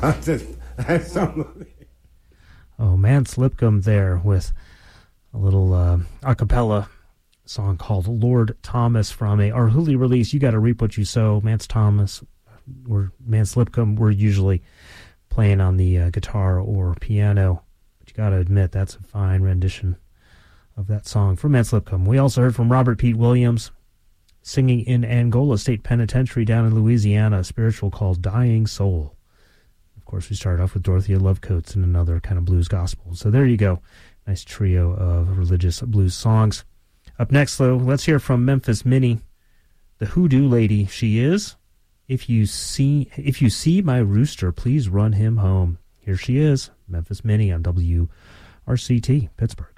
Oh, Mance Lipcomb there with a little a cappella song called Lord Thomas from a Arhoolie release. You got to reap what you sow. Mance Lipcomb were usually playing on the guitar or piano, but you got to admit that's a fine rendition of that song from Mance Lipcomb. We also heard from Robert Pete Williams singing in Angola State Penitentiary down in Louisiana, a spiritual called Dying Soul. Of course, we started off with Dorothea Love Coates and another kind of blues gospel. So there you go. Nice trio of religious blues songs. Up next, though, let's hear from Memphis Minnie, the hoodoo lady she is. If you see my rooster, please run him home. Here she is, Memphis Minnie on WRCT, Pittsburgh.